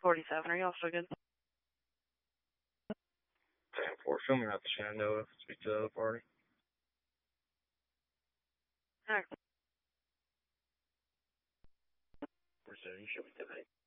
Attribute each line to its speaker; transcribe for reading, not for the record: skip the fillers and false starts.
Speaker 1: 47, are you also good?
Speaker 2: 10-4, show me out the Shenandoah. Speak to the other party.
Speaker 1: Alright.
Speaker 2: You should be tonight.